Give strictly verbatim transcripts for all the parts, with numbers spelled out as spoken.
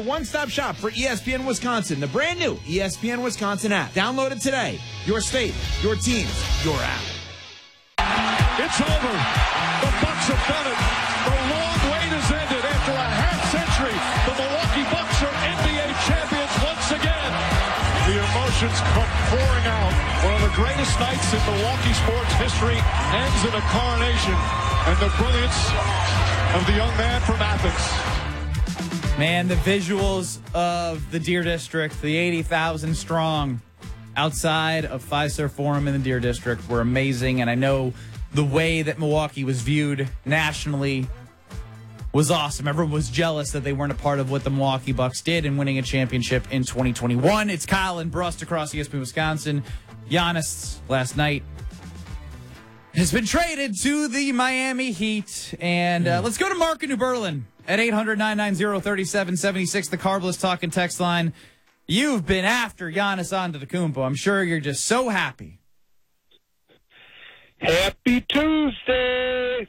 one-stop shop for E S P N Wisconsin, the brand new E S P N Wisconsin app. Download it today. Your state, your teams, your app. It's over. The Bucks have done it. The long wait has ended. After a half century, the Milwaukee Bucks are N B A champions once again. The emotions come pouring out. One of the greatest nights in Milwaukee sports history ends in a coronation and the brilliance of the young man from Athens. Man, the visuals of the Deer District, the eighty thousand strong outside of Fiserv Forum in the Deer District were amazing. And I know the way that Milwaukee was viewed nationally was awesome. Everyone was jealous that they weren't a part of what the Milwaukee Bucks did in winning a championship in twenty twenty-one. It's Kyle and Brust across E S P N Wisconsin. Giannis last night has been traded to the Miami Heat. And uh, let's go to Mark in New Berlin at eight hundred, nine nine zero, three seven seven six, the Carbless Talking text line. You've been after Giannis Antetokounmpo. I'm sure you're just so happy. Happy Tuesday.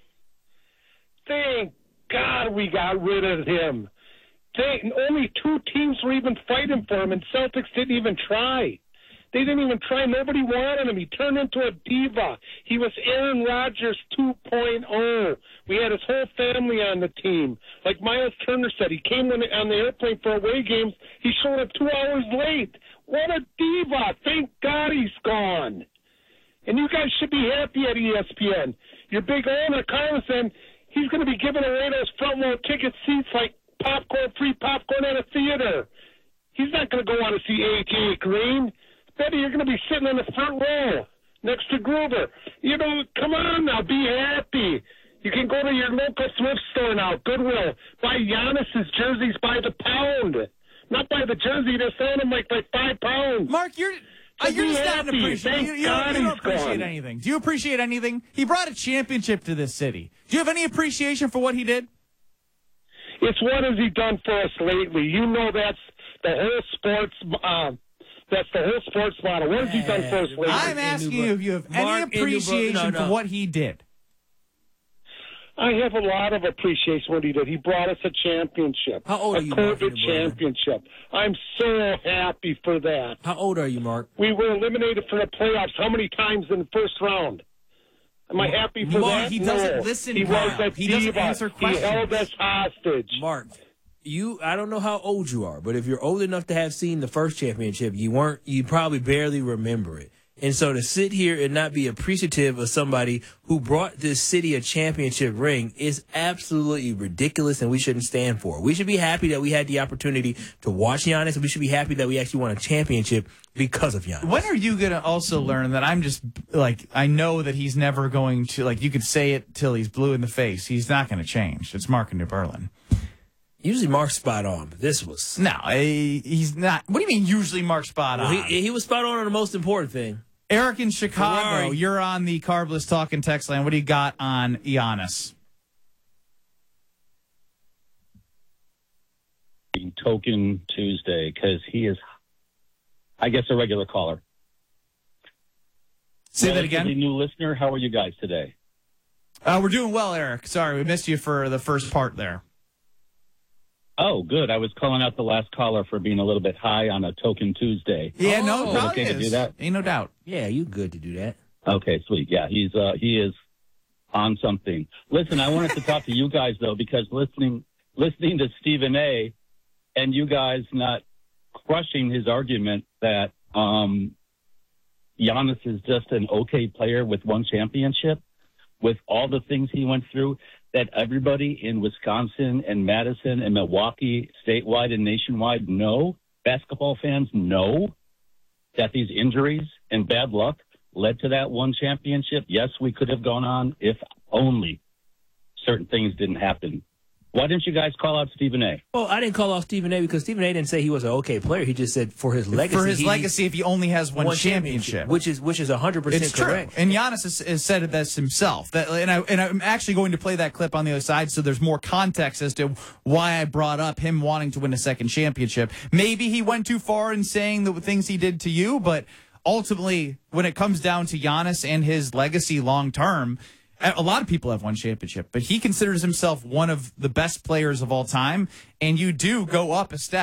Thank God we got rid of him. Thank, only two teams were even fighting for him, and Celtics didn't even try. They didn't even try. Nobody wanted him. He turned into a diva. He was Aaron Rodgers two point oh. We had his whole family on the team. Like Miles Turner said, he came on the, on the airplane for away games. He showed up two hours late. What a diva. Thank God he's gone. And you guys should be happy at E S P N. Your big owner, Carlson, he's going to be giving away those front row ticket seats like popcorn, free popcorn at a theater. He's not going to go on to see A J Green. Betty, you're going to be sitting in the front row next to Gruber. You know, come on now, be happy. You can go to your local thrift store now, Goodwill, buy Giannis's jerseys by the pound. Not by the jersey, they're selling them like by five pounds. Mark, you're... So Uh, you're just happy. not appreciating. You, you, don't, you don't appreciate gone. anything. Do you appreciate anything? He brought a championship to this city. Do you have any appreciation for what he did? It's what has he done for us lately. You know that's the whole sports. Uh, that's the whole sports model. What has he done for us lately? I'm asking you if you have any Mark, appreciation no, no. for what he did. I have a lot of appreciation for what he did. He brought us a championship. How old a are you, Mark, COVID in the brother? championship. I'm so happy for that. How old are you, Mark? We were eliminated from the playoffs how many times in the first round? Am I happy for Mark, that? he doesn't No. listen, He Kyle. was a He doesn't diva. answer He questions. held us hostage. Mark, you I don't know how old you are, but if you're old enough to have seen the first championship, you weren't you probably barely remember it. And so to sit here and not be appreciative of somebody who brought this city a championship ring is absolutely ridiculous, and we shouldn't stand for it. We should be happy that we had the opportunity to watch Giannis, and we should be happy that we actually won a championship because of Giannis. When are you going to also learn that I'm just, like, I know that he's never going to, like, you could say it till he's blue in the face. He's not going to change. It's Mark in New Berlin. Usually Mark's spot on, but this was... No, he- he's not. What do you mean usually Mark's spot on? Well, he, he was spot on on the most important thing. Eric in Chicago, Ferrari. you're on the Carbless Talking text line. What do you got on Giannis? Token Tuesday, because he is, I guess, a regular caller. Say that Relatively again. new listener. How are you guys today? Uh, we're doing well, Eric. Sorry, we missed you for the first part there. Oh, good. I was calling out the last caller for being a little bit high on a Token Tuesday. Yeah, no, Oh. probably Okay to is. do that? Ain't no doubt. Yeah, you good to do that. Okay, sweet. Yeah, he's uh, he is on something. Listen, I wanted to talk to you guys though, because listening listening to Stephen A. and you guys not crushing his argument that um, Giannis is just an okay player with one championship, with all the things he went through, that everybody in Wisconsin and Madison and Milwaukee, statewide and nationwide, know, basketball fans know, that these injuries and bad luck led to that one championship. Yes, we could have gone on if only certain things didn't happen. Why didn't you guys call out Stephen A? Well, I didn't call off Stephen A. because Stephen A. didn't say he was an okay player. He just said for his legacy. For his he legacy, if he only has one, won championship. which is which is one hundred percent It's correct. true. And Giannis has, has said this himself. That, and, I, and I'm actually going to play that clip on the other side so there's more context as to why I brought up him wanting to win a second championship. Maybe he went too far in saying the things he did to you, but ultimately, when it comes down to Giannis and his legacy long term, a lot of people have won championship, but he considers himself one of the best players of all time, and you do go up a step.